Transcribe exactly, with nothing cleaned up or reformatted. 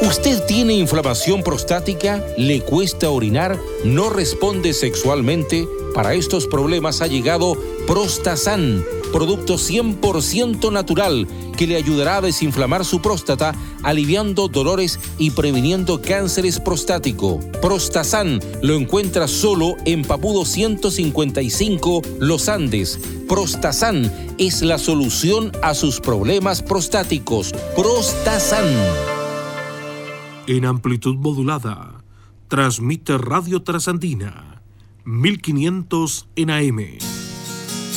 ¿Usted tiene inflamación prostática? ¿Le cuesta orinar? ¿No responde sexualmente? Para estos problemas ha llegado Prostasan, producto cien por ciento natural que le ayudará a desinflamar su próstata, aliviando dolores y previniendo cánceres prostático. Prostasan lo encuentra solo en Papudo ciento cincuenta y cinco, Los Andes. Prostasan es la solución a sus problemas prostáticos. Prostasan. En amplitud modulada, transmite Radio Trasandina, mil quinientos en A M.